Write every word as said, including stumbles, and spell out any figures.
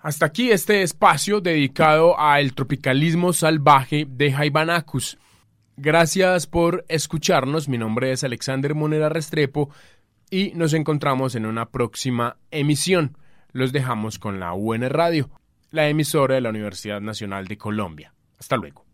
Hasta aquí este espacio dedicado al tropicalismo salvaje de Jaibanacus. Gracias por escucharnos. Mi nombre es Alexander Monera Restrepo y nos encontramos en una próxima emisión. Los dejamos con la U N Radio, la emisora de la Universidad Nacional de Colombia. Hasta luego.